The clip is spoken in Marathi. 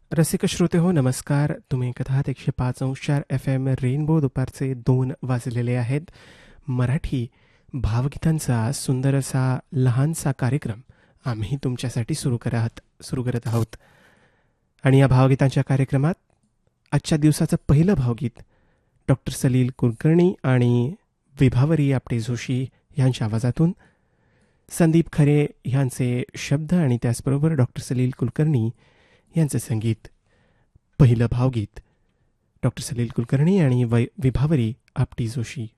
रसिक श्रोते हो नमस्कार. तुम्ही ऐकत आहात 105.4 FM रेनबो. दुपारचे 2 वाजलेले आहेत. मराठी भावगीतांचा सुंदर असा लहानसा कार्यक्रम आम्ही तुमच्यासाठी सुरू करत आहोत. आणि या भावगीतांच्या कार्यक्रमात आजच्या दिवसाचं पहिलं भावगीत डॉक्टर सलील कुलकर्णी आणि विभावरी आपटे जोशी यांच्या आवाजातून, संदीप खरे यांचे शब्द आणि त्याचबरोबर डॉक्टर सलील कुलकर्णी यांचे संगीत. पहिलं भावगीत डॉक्टर सलील कुलकर्णी आणि विभावरी आपटी जोशी.